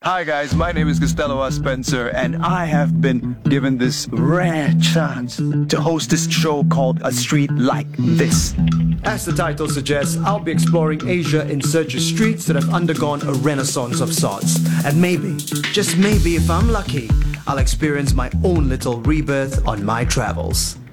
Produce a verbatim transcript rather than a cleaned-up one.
Hi guys, my name is Costello S. Spencer, and I have been given this rare chance to host this show called A Street Like This. As the title suggests, I'll be exploring Asia in search of streets that have undergone a renaissance of sorts. And maybe, just maybe if I'm lucky, I'll experience my own little rebirth on my travels.